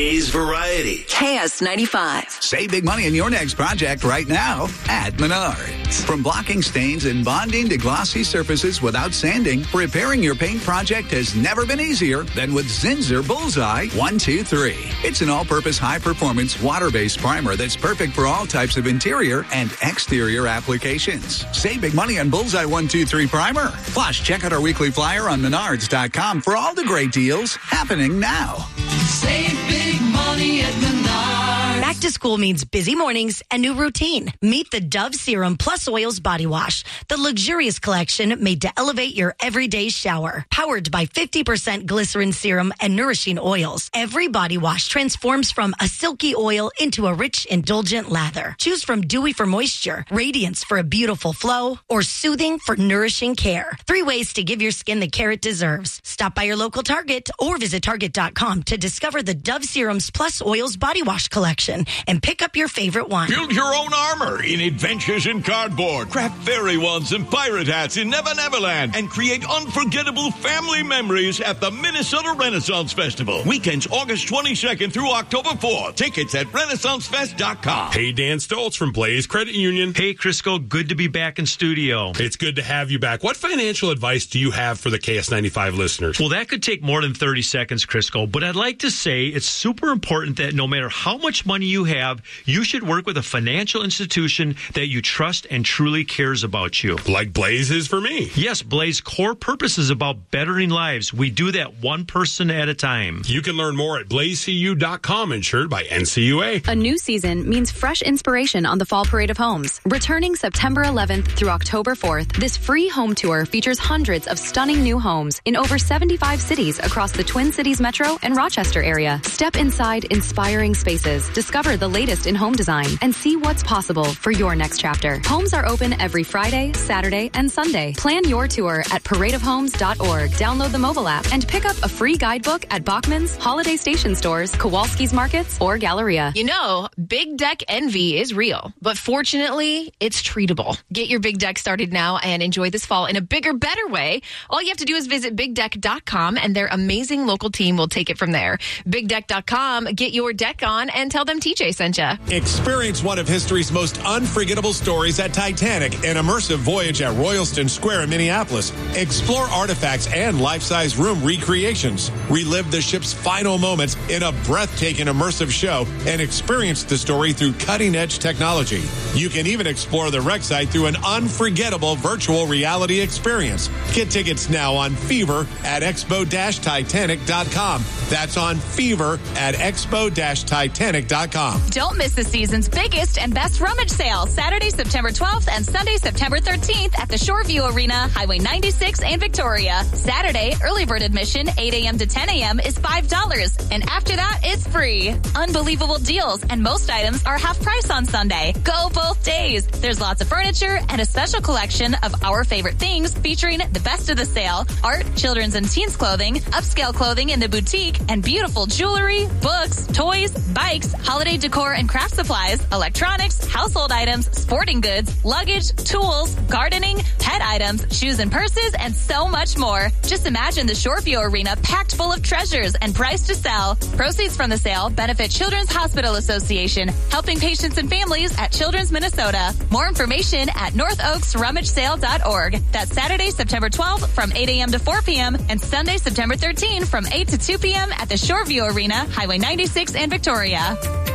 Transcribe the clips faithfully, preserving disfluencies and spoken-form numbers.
Is Variety. K S ninety-five. Save big money in your next project right now at Menards. From blocking stains and bonding to glossy surfaces without sanding, repairing your paint project has never been easier than with Zinsser Bullseye one two three. It's an all-purpose high-performance water-based primer that's perfect for all types of interior and exterior applications. Save big money on Bullseye one two three primer. Plus, check out our weekly flyer on menards dot com for all the great deals happening now. Save big money at Menards. Back to school means busy mornings and new routine. Meet the Dove Serum Plus Oils Body Wash, the luxurious collection made to elevate your everyday shower. Powered by fifty percent glycerin serum and nourishing oils, every body wash transforms from a silky oil into a rich, indulgent lather. Choose from dewy for moisture, radiance for a beautiful flow, or soothing for nourishing care. Three ways to give your skin the care it deserves. Stop by your local Target or visit Target dot com to discover the Dove Serums Plus Oils Body Wash collection and pick up your favorite one. Build your own armor in Adventures in Cardboard. Craft fairy wands and pirate hats in Never Neverland and create unforgettable family memories at the Minnesota Renaissance Festival. Weekends August twenty-second through October fourth. Tickets at renaissance fest dot com. Hey, Dan Stoltz from Blaze Credit Union. Hey, Crisco, good to be back in studio. It's good to have you back. What financial advice do you have for the K S ninety-five listeners? Well, that could take more than thirty seconds, Crisco, but I'd like to say it's super important that no matter how much money you have, you should work with a financial institution that you trust and truly cares about you. Like Blaze is for me. Yes, Blaze core purpose is about bettering lives. We do that one person at a time. You can learn more at blaze c u dot com, insured by N C U A. A new season means fresh inspiration on the Fall Parade of Homes. Returning September eleventh through October fourth, this free home tour features hundreds of stunning new homes in over seventy-five cities across the Twin Cities Metro and Rochester area. Step inside inspiring spaces, discover the latest in home design, and see what's possible for your next chapter. Homes are open every Friday, Saturday, and Sunday. Plan your tour at parade of homes dot org. Download the mobile app and pick up a free guidebook at Bachman's, Holiday Station Stores, Kowalski's Markets, or Galleria. You know, Big Deck envy is real, but fortunately, it's treatable. Get your Big Deck started now and enjoy this fall in a bigger, better way. All you have to do is visit big deck dot com and their amazing local team will take it from there. big deck dot com, get your deck on and tell them T J sent you. Experience one of history's most unforgettable stories at Titanic, an immersive voyage at Royalston Square in Minneapolis. Explore artifacts and life-size room recreations. Relive the ship's final moments in a breathtaking immersive show and experience the story through cutting-edge technology. You can even explore the wreck site through an unforgettable virtual reality experience. Get tickets now on Fever at expo dash titanic dot com. That's on Fever at expo dash titanic dot com. Don't miss the season's biggest and best rummage sale, Saturday, September twelfth and Sunday, September thirteenth at the Shoreview Arena, Highway ninety-six and Victoria. Saturday, early bird admission, eight a.m. to ten a.m. is five dollars, and after that, it's free. Unbelievable deals, and most items are half price on Sunday. Go both days. There's lots of furniture and a special collection of our favorite things featuring the best of the sale, art, children's and teens clothing, upscale clothing in the boutique, and beautiful jewelry, books, toys, bikes, holiday decor and craft supplies, electronics, household items, sporting goods, luggage, tools, gardening, pet items, shoes and purses, and so much more. Just imagine the Shoreview Arena packed full of treasures and priced to sell. Proceeds from the sale benefit Children's Hospital Association, helping patients and families at Children's Minnesota. More information at north oaks rummage sale dot org. That's Saturday, September twelfth from eight a.m. to four p.m. and Sunday, September thirteenth from eight to two p.m. at the Shoreview Arena, Highway ninety-six and Victoria.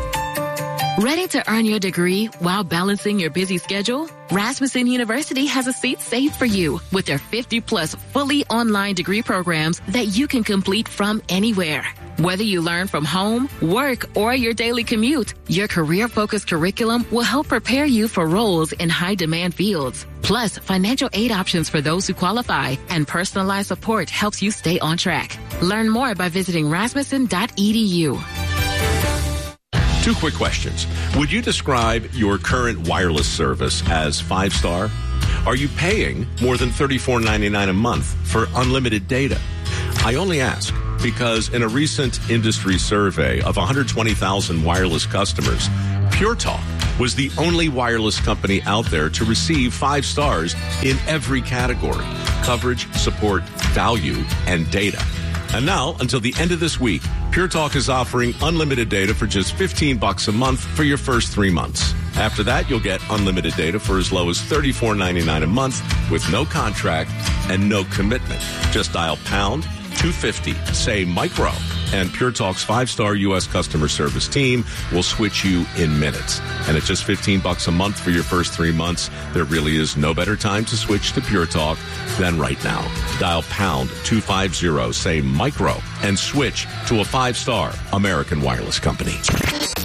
Ready to earn your degree while balancing your busy schedule? Rasmussen University has a seat saved for you with their fifty plus fully online degree programs that you can complete from anywhere. Whether you learn from home, work, or your daily commute, your career-focused curriculum will help prepare you for roles in high-demand fields. Plus, financial aid options for those who qualify and personalized support helps you stay on track. Learn more by visiting rasmussen dot e d u. Two quick questions. Would you describe your current wireless service as five-star? Are you paying more than thirty-four ninety-nine a month for unlimited data? I only ask because in a recent industry survey of one hundred twenty thousand wireless customers, Pure Talk was the only wireless company out there to receive five stars in every category: coverage, support, value, and data. And now, until the end of this week, Pure Talk is offering unlimited data for just fifteen bucks a month for your first three months. After that, you'll get unlimited data for as low as thirty-four ninety-nine a month with no contract and no commitment. Just dial pound two fifty, say micro, and Pure Talk's five-star U S customer service team will switch you in minutes. And at just fifteen bucks a month for your first three months, there really is no better time to switch to Pure Talk than right now. Dial pound two fifty, say micro, and switch to a five-star American Wireless company.